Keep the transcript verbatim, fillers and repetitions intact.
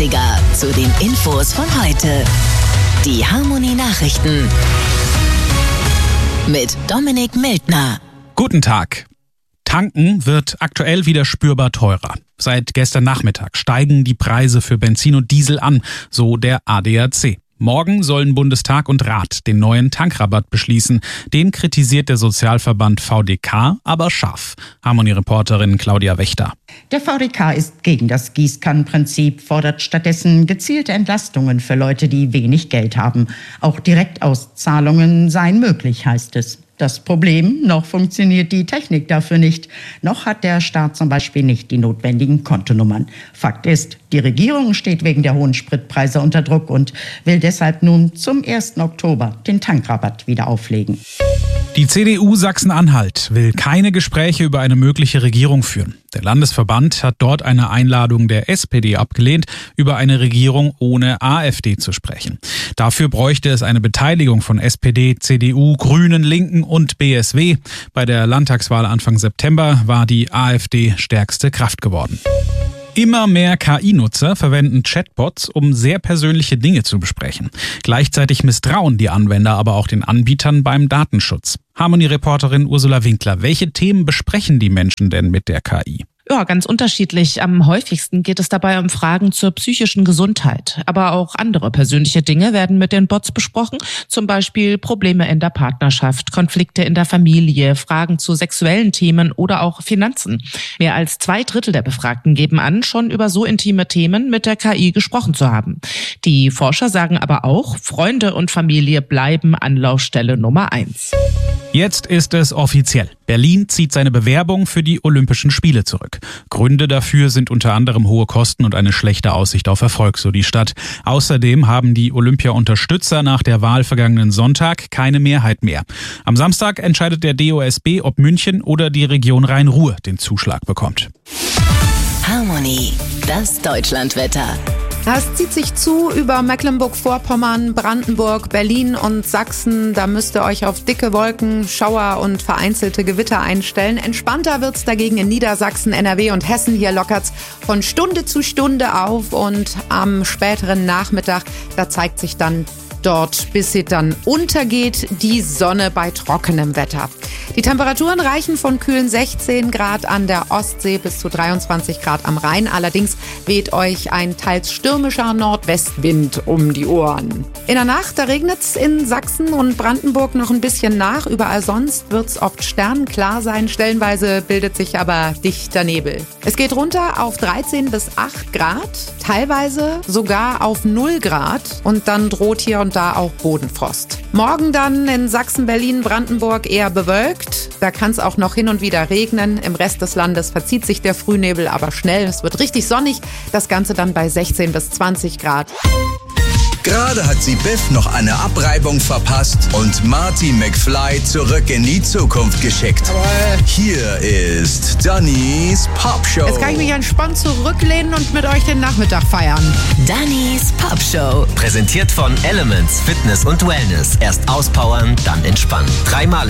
dreißiger zu den Infos von heute. Die Harmony Nachrichten mit Dominik Mildner. Guten Tag. Tanken wird aktuell wieder spürbar teurer. Seit gestern Nachmittag steigen die Preise für Benzin und Diesel an, so der A D A C. Morgen sollen Bundestag und Rat den neuen Tankrabatt beschließen. Den kritisiert der Sozialverband V D K aber scharf. Harmony-Reporterin Claudia Wächter. Der V D K ist gegen das Gießkannenprinzip, fordert stattdessen gezielte Entlastungen für Leute, die wenig Geld haben. Auch Direktauszahlungen seien möglich, heißt es. Das Problem, noch funktioniert die Technik dafür nicht. Noch hat der Staat zum Beispiel nicht die notwendigen Kontonummern. Fakt ist, die Regierung steht wegen der hohen Spritpreise unter Druck und will deshalb nun zum ersten Oktober den Tankrabatt wieder auflegen. Die C D U Sachsen-Anhalt will keine Gespräche über eine mögliche Regierung führen. Der Landesverband hat dort eine Einladung der S P D abgelehnt, über eine Regierung ohne A f D zu sprechen. Dafür bräuchte es eine Beteiligung von S P D, C D U, Grünen, Linken und B S W. Bei der Landtagswahl Anfang September war die A f D stärkste Kraft geworden. Immer mehr K I-Nutzer verwenden Chatbots, um sehr persönliche Dinge zu besprechen. Gleichzeitig misstrauen die Anwender aber auch den Anbietern beim Datenschutz. Harmony-Reporterin Ursula Winkler, welche Themen besprechen die Menschen denn mit der K I? Ja, ganz unterschiedlich. Am häufigsten geht es dabei um Fragen zur psychischen Gesundheit. Aber auch andere persönliche Dinge werden mit den Bots besprochen. Zum Beispiel Probleme in der Partnerschaft, Konflikte in der Familie, Fragen zu sexuellen Themen oder auch Finanzen. Mehr als zwei Drittel der Befragten geben an, schon über so intime Themen mit der K I gesprochen zu haben. Die Forscher sagen aber auch, Freunde und Familie bleiben Anlaufstelle Nummer eins. Jetzt ist es offiziell. Berlin zieht seine Bewerbung für die Olympischen Spiele zurück. Gründe dafür sind unter anderem hohe Kosten und eine schlechte Aussicht auf Erfolg, so die Stadt. Außerdem haben die Olympia-Unterstützer nach der Wahl vergangenen Sonntag keine Mehrheit mehr. Am Samstag entscheidet der D O S B, ob München oder die Region Rhein-Ruhr den Zuschlag bekommt. Harmony, das Deutschlandwetter. Das zieht sich zu über Mecklenburg-Vorpommern, Brandenburg, Berlin und Sachsen. Da müsst ihr euch auf dicke Wolken, Schauer und vereinzelte Gewitter einstellen. Entspannter wird's dagegen in Niedersachsen, N R W und Hessen. Hier lockert's von Stunde zu Stunde auf und am späteren Nachmittag, da zeigt sich dann dort, bis sie dann untergeht, die Sonne bei trockenem Wetter. Die Temperaturen reichen von kühlen sechzehn Grad an der Ostsee bis zu dreiundzwanzig Grad am Rhein. Allerdings weht euch ein teils stürmischer Nordwestwind um die Ohren. In der Nacht, da regnet's in Sachsen und Brandenburg noch ein bisschen nach. Überall sonst wird's oft sternenklar sein. Stellenweise bildet sich aber dichter Nebel. Es geht runter auf dreizehn bis acht Grad, teilweise sogar auf null Grad. Und dann droht hier und da auch Bodenfrost. Morgen dann in Sachsen, Berlin, Brandenburg eher bewölkt. Da kann es auch noch hin und wieder regnen. Im Rest des Landes verzieht sich der Frühnebel aber schnell. Es wird richtig sonnig. Das Ganze dann bei sechzehn bis zwanzig Grad. Gerade hat sie Biff noch eine Abreibung verpasst und Marty McFly zurück in die Zukunft geschickt. Jawohl. Hier ist Dannys Popshow. Jetzt kann ich mich entspannt zurücklehnen und mit euch den Nachmittag feiern. Dannys Popshow. Präsentiert von Elements Fitness und Wellness. Erst auspowern, dann entspannen. Dreimal